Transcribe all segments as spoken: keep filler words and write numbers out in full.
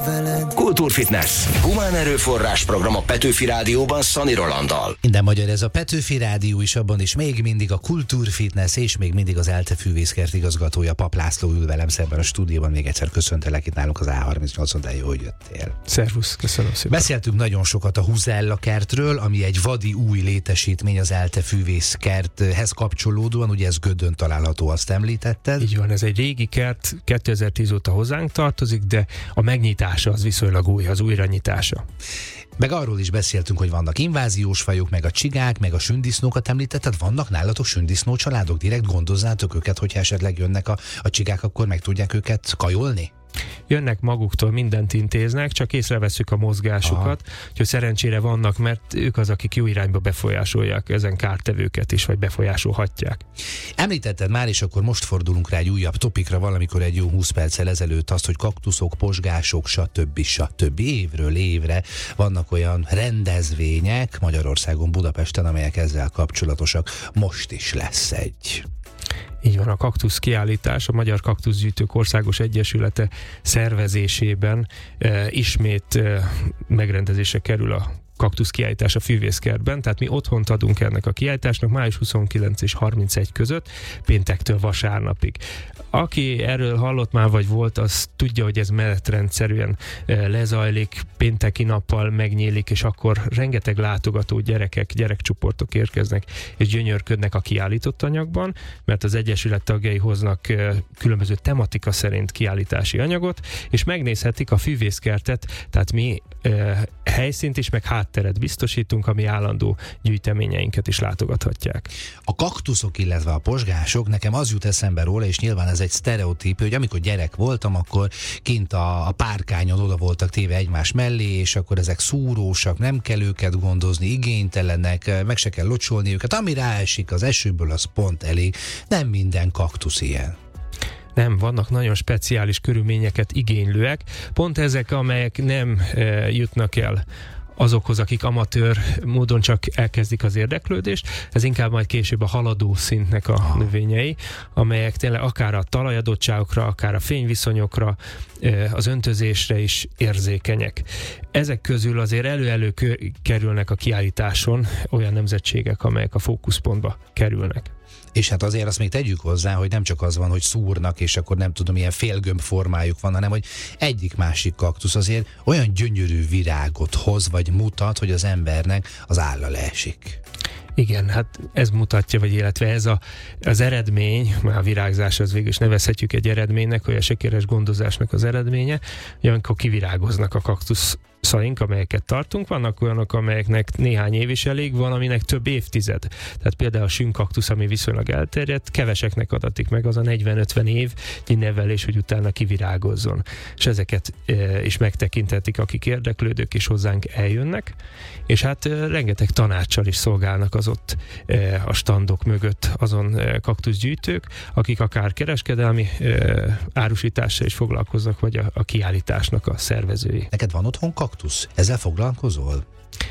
Kultúrfitness. Humán erőforrás program a Petőfi Rádióban Szani Rolanddal. Minden magyar, ez a Petőfi Rádió is, abban is még mindig a Kultúrfitness, és még mindig az ELTE fűvészkert igazgatója, Pap László ül velem szemben a stúdióban. Még egyszer köszöntelek itt nálunk az á harmincnyolcon, de jó, hogy jöttél. Szervusz, köszönöm szépen. Beszéltünk nagyon sokat a Huzella kertről, ami egy vadi új létesítmény az ELTE fűvészkerthez kapcsolódóan, ugye ez Gödön található, azt említetted. Így van, ez egy régi kert, kétezer-tíz óta hozzánk tartozik, de a megnyitása az viszonylag új, az újranyitása. Meg arról is beszéltünk, hogy vannak inváziós fajok, meg a csigák, meg a sündisznókat említetted. Vannak nálatok sündisznó családok? Direkt gondozzátok őket, hogyha esetleg jönnek a, a csigák, akkor meg tudják őket kajolni? Jönnek maguktól, mindent intéznek, csak észreveszünk a mozgásukat, úgyhogy szerencsére vannak, mert ők az, akik jó irányba befolyásolják ezen kártevőket is, vagy befolyásolhatják. Említetted már, és akkor most fordulunk rá egy újabb topikra, valamikor egy jó húsz perccel ezelőtt azt, hogy kaktuszok, pozsgások, stb. stb. Évről évre vannak olyan rendezvények Magyarországon, Budapesten, amelyek ezzel kapcsolatosak. Most is lesz egy. Így van, a kaktusz kiállítás, a Magyar Kaktuszgyűjtők Országos Egyesülete szervezésében e, ismét e, megrendezésre kerül a kaktusz kiállítás a fűvészkertben, tehát mi otthont adunk ennek a kiállításnak május huszonkilencedike és harmincegyedike között, péntektől vasárnapig. Aki erről hallott már, vagy volt, az tudja, hogy ez menetrendszerűen lezajlik, pénteki nappal megnyílik, és akkor rengeteg látogató, gyerekek, gyerekcsoportok érkeznek, és gyönyörködnek a kiállított anyagban, mert az Egyesület tagjai hoznak különböző tematika szerint kiállítási anyagot, és megnézhetik a fűvészkertet, tehát mi e, helyszínt is, meg hátteret biztosítunk, ami állandó gyűjteményeinket is látogathatják. A kaktuszok, illetve a pozsgások, nekem az jut eszembe róla, és nyilván ez egy sztereotípia, hogy amikor gyerek voltam, akkor kint a, a párkányon oda voltak téve egymás mellé, és akkor ezek szúrósak, nem kell őket gondozni, igénytelenek, meg se kell locsolni őket, ami ráesik az esőből, az pont elég. Nem minden kaktusz ilyen. Nem, vannak nagyon speciális körülményeket igénylőek, pont ezek, amelyek nem e, jutnak el azokhoz, akik amatőr módon csak elkezdik az érdeklődést, ez inkább majd később a haladó szintnek a növényei, amelyek tényleg akár a talajadottságokra, akár a fényviszonyokra, az öntözésre is érzékenyek. Ezek közül azért elő-elő kerülnek a kiállításon olyan nemzetségek, amelyek a fókuszpontba kerülnek. És hát azért azt még tegyük hozzá, hogy nem csak az van, hogy szúrnak, és akkor nem tudom, ilyen félgömb formájuk van, hanem hogy egyik-másik kaktusz azért olyan gyönyörű virágot hoz, vagy mutat, hogy az embernek az álla leesik. Igen, hát ez mutatja, vagy illetve ez a, az eredmény, már a virágzás az végül is nevezhetjük egy eredménynek, vagy a sikeres gondozásnak az eredménye, hogy amikor kivirágoznak a kaktuszaink, amelyeket tartunk, vannak olyanok, amelyeknek néhány év is elég, van, aminek több évtized. Tehát például a sünkkaktusz, ami viszonylag elterjedt, keveseknek adatik meg az a negyven-ötven év nevelés, hogy utána kivirágozzon. És ezeket e, is megtekinthetik, akik érdeklődők és hozzánk eljönnek, és hát e, rengeteg tanácssal is szolgálnak az ott e, a standok mögött azon e, kaktuszgyűjtők, akik akár kereskedelmi e, árusítással is foglalkoznak, vagy a, a kiállításnak a szervezői. Neked van otthon kaktusz? Ezzel foglalkozol?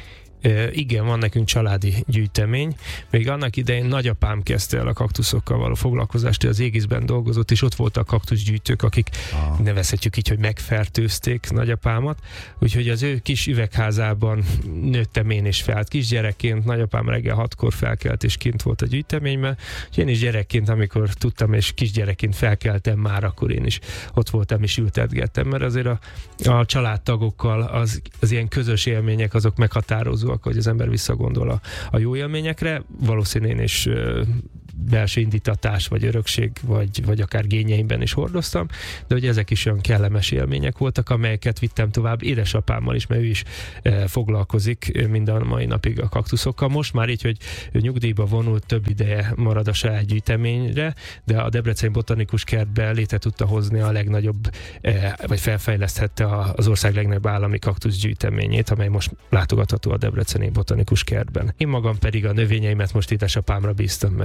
E, igen, van nekünk családi gyűjtemény. Még annak idején nagyapám kezdte el a kaktuszokkal való foglalkozást, ő az Égiszben dolgozott, és ott voltak kaktuszgyűjtők, akik ah. nevezhetjük így, hogy megfertőzték nagyapámat. Úgyhogy az ő kis üvegházában nőttem én is fel. Kisgyerekként nagyapám reggel hatkor felkelt, és kint volt a gyűjteményben. És én is gyerekként, amikor tudtam, és kisgyerekként felkeltem már, akkor én is ott voltam, és ültetgettem, mert azért a, a családtagokkal az, az ilyen közös élmények, azok meghatározó, hogy az ember visszagondol a, a jó élményekre, valószínűleg én is ö, belső indítatás, vagy örökség, vagy, vagy akár gényeimben is hordoztam, de hogy ezek is olyan kellemes élmények voltak, amelyeket vittem tovább édesapámmal is, mert ő is e, foglalkozik mind a mai napig a kaktuszokkal. Most már így, hogy ő nyugdíjba vonult, több ideje marad a saját gyűjteményre, de a Debreceni Botanikus Kertbe létre tudta hozni a legnagyobb, e, vagy felfejleszthette a, az ország legnagyobb állami kaktuszgyűjteményét, amely most látogatható a Debreceni Botanikus Kertben. Én magam pedig a növényeimet most édesapámra bíztam, mert nekem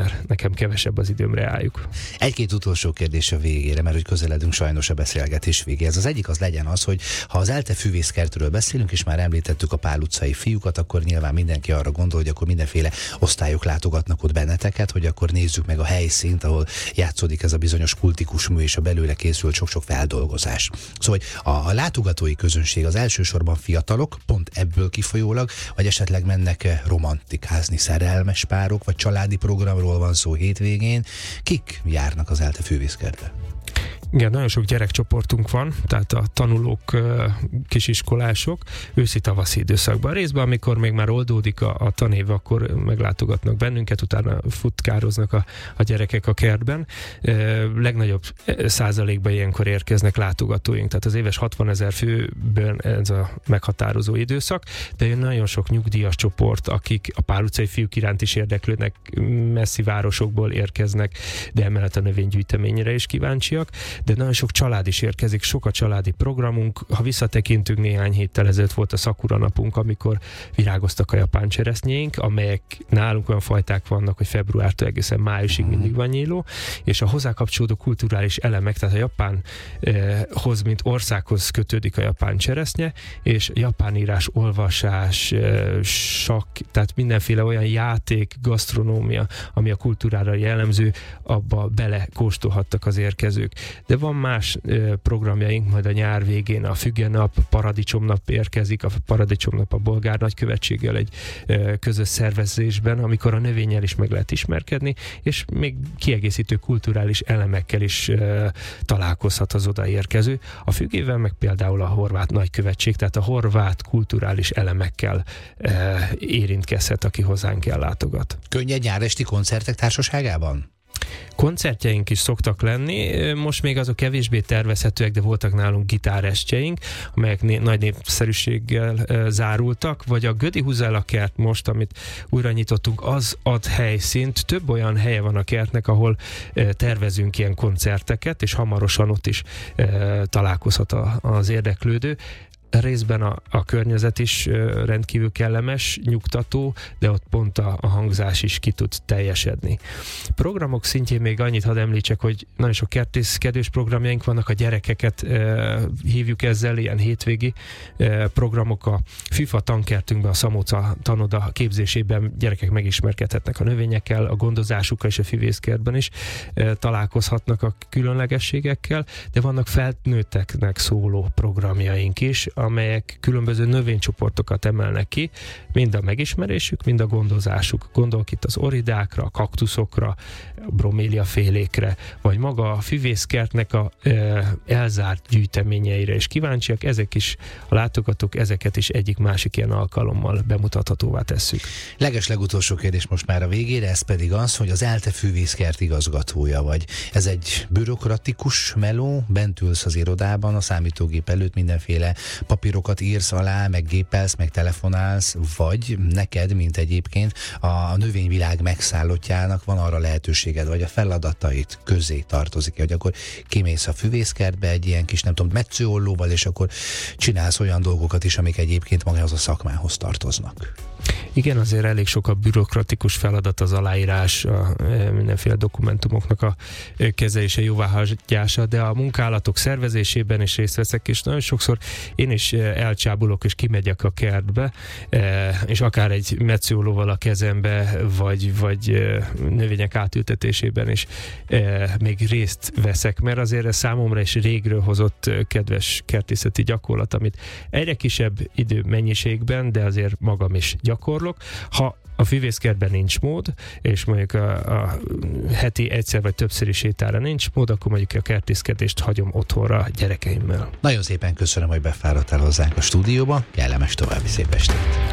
nekem kevesebb az időm reáljuk. Egy-két utolsó kérdés a végére, mert hogy közeledünk sajnos a beszélgetés végéhez. Az egyik az legyen az, hogy ha az ELTE füvészkertről beszélünk, és már említettük a Pál utcai fiúkat, akkor nyilván mindenki arra gondol, hogy akkor mindenféle osztályok látogatnak ott benneteket, hogy akkor nézzük meg a helyszínt, ahol játszódik ez a bizonyos kultikus mű, és a belőle készült sok-sok feldolgozás. Szóval a, a látogatói közönség az elsősorban fiatalok, pont ebből kifolyólag, vagy esetleg mennek romantikázni szerelmes párok, vagy családi programról van szó hétvégén. Kik járnak az ELTE füvészkertbe? Igen, nagyon sok gyerekcsoportunk van, tehát a tanulók, kisiskolások őszi-tavaszi időszakban. Részben, amikor még már oldódik a, a tanév, akkor meglátogatnak bennünket, utána futkároznak a, a gyerekek a kertben. E, legnagyobb százalékban ilyenkor érkeznek látogatóink, tehát az éves hatvanezer főből ez a meghatározó időszak, de jön nagyon sok nyugdíjas csoport, akik a Pál utcai fiúk iránt is érdeklődnek, messzi városokból érkeznek, de emellett a növénygyűjteményre is kíváncsiak. De nagyon sok család is érkezik, sok a családi programunk. Ha visszatekintünk, néhány héttel ezelőtt volt a Sakura napunk, amikor virágoztak a japán cseresznyéink, amelyek nálunk olyan fajták vannak, hogy februártól egészen májusig mindig van nyíló, és a hozzá kapcsolódó kulturális elemek, tehát a Japánhoz, mint országhoz kötődik a japán cseresznye, és japán írás, olvasás, sakk, tehát mindenféle olyan játék, gasztronómia, ami a kultúrára jellemző, abba bele kóstolhattak az érkezők. De van más ö, programjaink, majd a nyár végén a Fügenap, Paradicsomnap érkezik, a Paradicsomnap a bolgár nagykövetséggel egy ö, közös szervezésben, amikor a növényel is meg lehet ismerkedni, és még kiegészítő kulturális elemekkel is ö, találkozhat az odaérkező. A Fügével meg például a horvát nagykövetség, tehát a horvát kulturális elemekkel ö, érintkezhet, aki hozzánk ellátogat. Könnyed nyáresti koncertek társaságában? Koncertjeink is szoktak lenni, most még azok kevésbé tervezhetőek, de voltak nálunk gitárestjeink, amelyek né- nagy népszerűséggel e, zárultak, vagy a Gödi Huzella kert most, amit újra nyitottunk, az ad helyszínt. Több olyan helye van a kertnek, ahol e, tervezünk ilyen koncerteket, és hamarosan ott is e, találkozhat a, az érdeklődő. Részben a, a környezet is ö, rendkívül kellemes, nyugtató, de ott pont a, a hangzás is ki tud teljesedni. Programok szintjén még annyit hadd említsek, hogy nagyon sok kertészkedős programjaink vannak, a gyerekeket ö, hívjuk ezzel, ilyen hétvégi ö, programok. A FIFA tankertünkben, a Szamóca tanoda képzésében gyerekek megismerkedhetnek a növényekkel, a gondozásukkal és a füvészkertben is ö, találkozhatnak a különlegességekkel, de vannak felnőtteknek szóló programjaink is, amelyek különböző növénycsoportokat emelnek ki, mind a megismerésük, mind a gondozásuk. Gondolok itt az oridákra, a kaktuszokra, a broméliafélékre, vagy maga a füvészkertnek a e, elzárt gyűjteményeire is kíváncsiak. Ezek is, a látogatók ezeket is egyik-másik ilyen alkalommal bemutathatóvá tesszük. Leges legutolsó kérdés most már a végére, ez pedig az, hogy az ELTE füvészkert igazgatója vagy. Ez egy bürokratikus meló, bent ülsz az irodában, a számítógép előtt mindenféle papírokat írsz alá, meg gépelsz, meg telefonálsz, vagy neked, mint egyébként a növényvilág megszállottjának van arra lehetőséged, vagy a feladatait közé tartozik, hogy akkor kimész a füvészkertbe egy ilyen kis, nem tudom, metszőollóval, és akkor csinálsz olyan dolgokat is, amik egyébként magához a szakmához tartoznak. Igen, azért elég sok a bürokratikus feladat, az aláírás, a mindenféle dokumentumoknak a kezelése, jóváhagyása, de a munkálatok szervezésében is részt veszek, és nagyon sokszor én is elcsábulok, és kimegyek a kertbe, és akár egy metszőollóval a kezembe, vagy, vagy növények átültetésében is még részt veszek, mert azért ez számomra is régről hozott kedves kertészeti gyakorlat, amit egyre kisebb idő mennyiségben, de azért magam is gyakorlok. Ha a füvészkertben nincs mód, és mondjuk a, a heti egyszer vagy többszöri sétára nincs mód, akkor mondjuk a kertészkedést hagyom otthonra a gyerekeimmel. Nagyon szépen köszönöm, hogy befáradtál hozzánk a stúdióba, kellemes további szép estét!